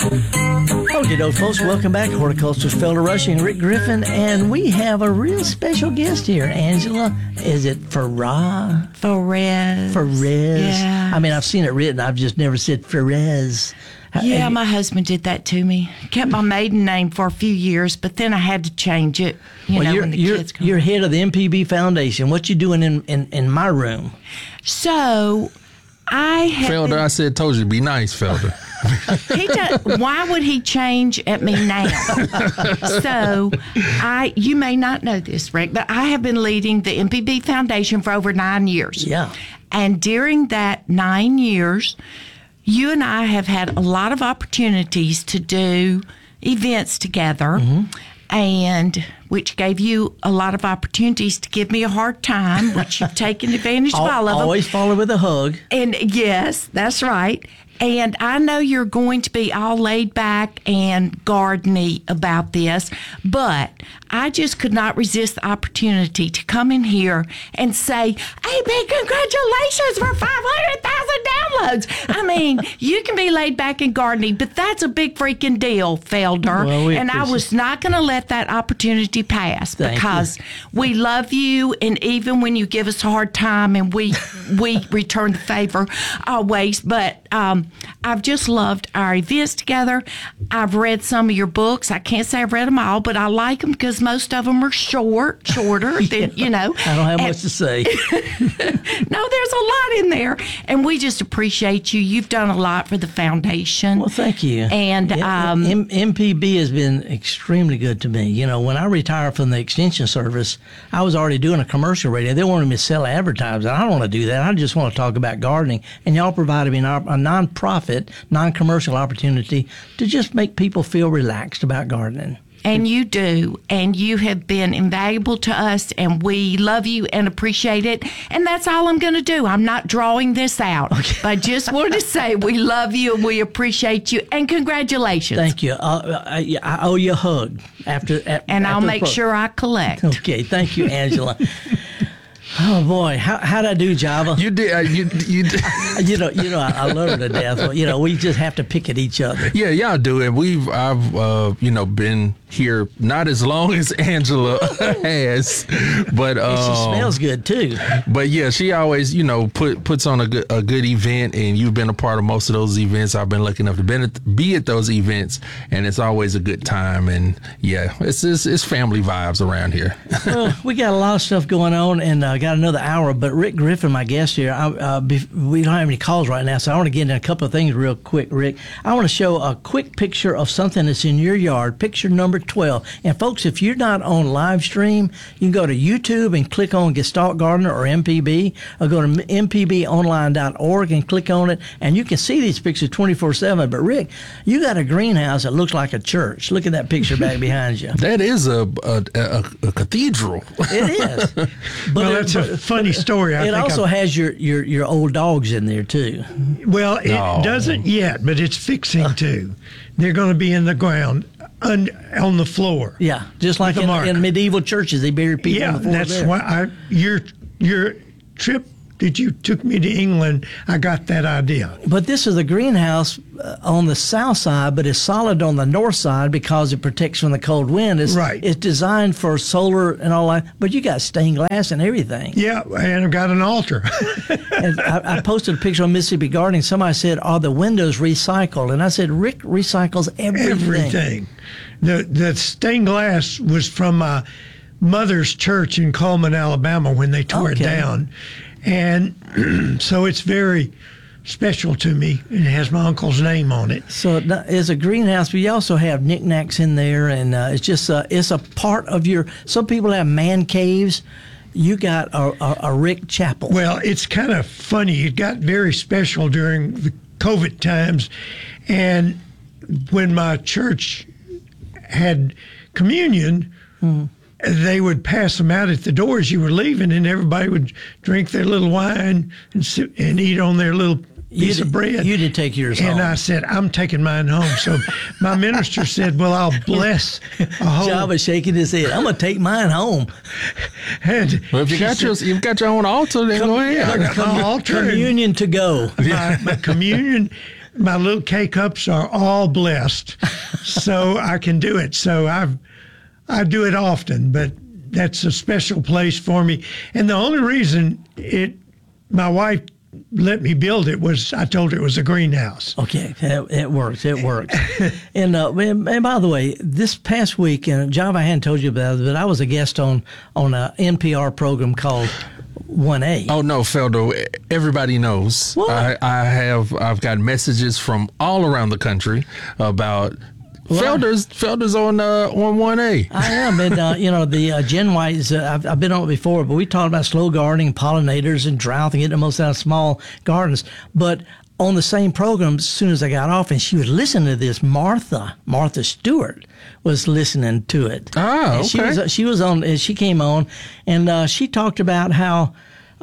Okay, folks, welcome back. Horticulturist Felder Rushing, Rick Griffin, and we have a real special guest here. Angela, is it Ferraz? Ferraz. Yeah. I mean, I've seen it written. I've just never said Ferraz. Yeah, my husband did that to me. Kept my maiden name for a few years, but then I had to change it. When the kids come. You're head of the MPB Foundation. What you doing in my room? So, Felder, I said, told you, be nice, Felder. Why would he change at me now? So, you may not know this, Rick, but I have been leading the MPB Foundation for over 9 years. Yeah. And during that 9 years, you and I have had a lot of opportunities to do events together, and which gave you a lot of opportunities to give me a hard time, which you've taken advantage of all of them. Always follow with a hug. And yes, that's right. And I know you're going to be all laid back and garden-y about this, but I just could not resist the opportunity to come in here and say, hey, big congratulations for 500,000 downloads. I mean, you can be laid back and garden-y, but that's a big freaking deal, Felder. Well, and I was not going to let that opportunity pass because we love you, and even when you give us a hard time and we return the favor always, but I've just loved our events together. I've read some of your books. I can't say I've read them all, but I like them because most of them are shorter than, I don't have much to say. No, there's a lot in there. And we just appreciate you. You've done a lot for the foundation. Well, thank you. And MPB has been extremely good to me. You know, when I retired from the Extension Service, I was already doing a commercial radio. They wanted me to sell advertising. I don't want to do that. I just want to talk about gardening. And y'all provided me a non-profit, non-commercial opportunity to just make people feel relaxed about gardening. And you do, and you have been invaluable to us, and we love you and appreciate it. And that's all I'm going to do. I'm not drawing this out. Okay. But I just wanted to say we love you and we appreciate you, and congratulations. Thank you. I owe you a hug and I'll make sure I collect. Okay, thank you, Angela. Oh boy, how'd I do, Java? You did. You did. I love her to death. But, we just have to pick at each other. Yeah, y'all do it. I've been here not as long as Angela has, but she smells good too. But yeah, she always puts on a good event, and you've been a part of most of those events. I've been lucky enough to be at those events, and it's always a good time. And yeah, it's family vibes around here. Well, we got a lot of stuff going on, and got another hour. But Rick Griffin, my guest here, we don't have any calls right now, so I want to get into a couple of things real quick, Rick. I want to show a quick picture of something that's in your yard. Picture number 12. And folks, if you're not on live stream, you can go to YouTube and click on Gestalt Gardener or MPB, or go to mpbonline.org and click on it, and you can see these pictures 24/7. But Rick, you got a greenhouse that looks like a church. Look at that picture back behind you. That is a cathedral. It is. But that's a funny story. It also has your old dogs in there too. Well, it doesn't yet, but it's fixing to. They're going to be in the ground. On the floor. Yeah, just like in medieval churches, they bury people on the floor. Yeah, that's why your trip that you took me to England, I got that idea. But this is a greenhouse on the south side, but it's solid on the north side because it protects from the cold wind. It's designed for solar and all that, but you got stained glass and everything. Yeah, and I've got an altar. And I posted a picture on Mississippi Gardening. Somebody said, are the windows recycled? And I said, Rick recycles everything. Everything. The stained glass was from my mother's church in Coleman, Alabama, when they tore it down. And so it's very special to me. It has my uncle's name on it. So it's a greenhouse, but you also have knickknacks in there, and it's just it's a part of your. Some people have man caves. You got a Rick chapel. Well, it's kind of funny. It got very special during the COVID times, and when my church had communion. They would pass them out at the door as you were leaving, and everybody would drink their little wine and sit and eat on their little piece of bread. You did take yours home. And I said, I'm taking mine home. So my minister said, well, I'll bless a whole... Java's shaking his head. I'm going to take mine home. And if you've got your own altar, then go ahead. My altar. Communion to go. My communion my little K-cups are all blessed, so I can do it. So I do it often, but that's a special place for me. And the only reason my wife let me build it was I told her it was a greenhouse. Okay, it works. It works. and by the way, this past week, Java, I hadn't told you about it, but I was a guest on a NPR program called 1A. Oh no, Feldo! Everybody knows. What? I've got messages from all around the country about Felder's on 1A. I am, and the Jen White's. I've been on it before, but we talked about slow gardening, pollinators, and drought, and getting the most out of small gardens. But on the same program, as soon as I got off, and she was listening to this, Martha Stewart was listening to it. Oh, okay. She was on. She came on, and she talked about how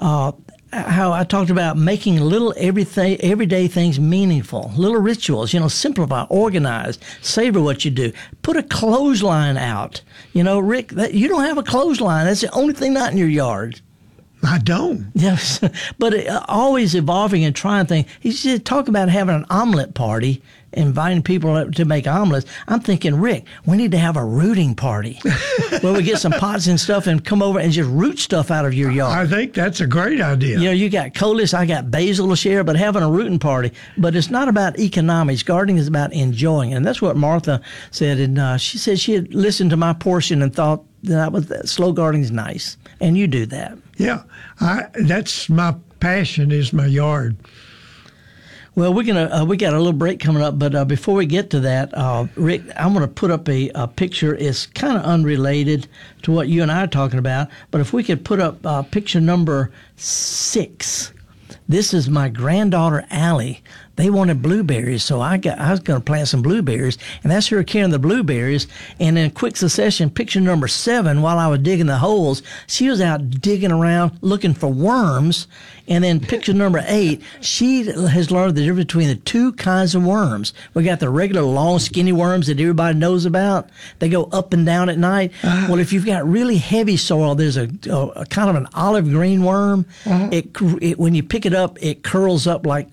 I talked about making little everyday things meaningful, little rituals, simplify, organize, savor what you do. Put a clothesline out. Rick, you don't have a clothesline. That's the only thing not in your yard. I don't. Yes, but always evolving and trying things. He said, talk about having an omelet party, inviting people to make omelets. I'm thinking, Rick, we need to have a rooting party where we get some pots and stuff and come over and just root stuff out of your yard. I think that's a great idea. You got coleus, I got basil to share, but having a rooting party. But it's not about economics. Gardening is about enjoying. And that's what Martha said. And she said she had listened to my portion and thought that slow gardening is nice. And you do that. Yeah, that's my passion is my yard. Well, we got a little break coming up, but before we get to that, Rick, I'm going to put up a picture. It's kind of unrelated to what you and I are talking about, but if we could put up picture number 6. This is my granddaughter, Allie. They wanted blueberries, so I was going to plant some blueberries, and that's her carrying the blueberries. And in quick succession, picture number 7, while I was digging the holes, she was out digging around looking for worms. And then picture number 8, she has learned the difference between the two kinds of worms. We got the regular long, skinny worms that everybody knows about. They go up and down at night. Well, if you've got really heavy soil, there's a kind of an olive green worm. It when you pick it up, it curls up like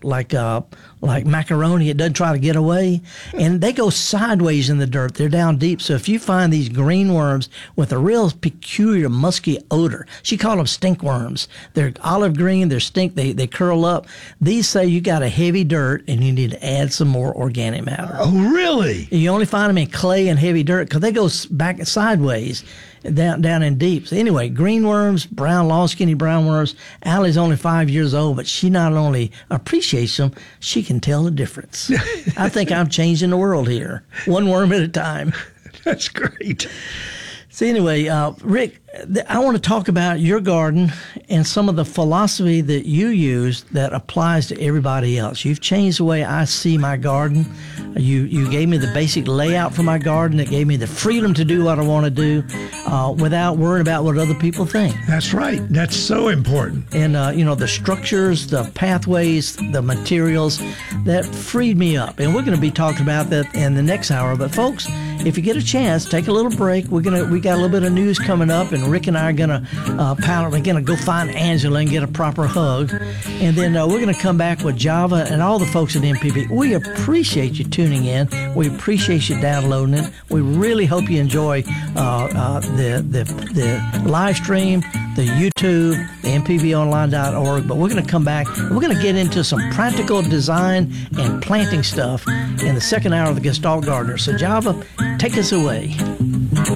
macaroni. It doesn't try to get away. And they go sideways in the dirt. They're down deep. So if you find these green worms with a real peculiar musky odor, she called them stink worms. They're olive green. They're stink. They curl up. These say you got a heavy dirt and you need to add some more organic matter. Oh, really? You only find them in clay and heavy dirt because they go back sideways. Down in deep. So anyway, green worms, brown, long, skinny brown worms. Allie's only 5 years old, but she not only appreciates them, she can tell the difference. I think I'm changing the world here, one worm at a time. That's great. So anyway, Rick, I want to talk about your garden and some of the philosophy that you use that applies to everybody else. You've changed the way I see my garden. You gave me the basic layout for my garden. It gave me the freedom to do what I want to do without worrying about what other people think. That's right. That's so important. And, the structures, the pathways, the materials, that freed me up. And we're going to be talking about that in the next hour. But, folks, if you get a chance, take a little break. We got a little bit of news coming up, and Rick and I are going to We're going to go find Angela and get a proper hug. And then we're going to come back with Java and all the folks at MPB. We appreciate you tuning in. We appreciate you downloading it. We really hope you enjoy the live stream, the YouTube, the mpbonline.org. But we're going to come back and we're going to get into some practical design and planting stuff in the second hour of the Gestalt Gardener. So Java, take us away.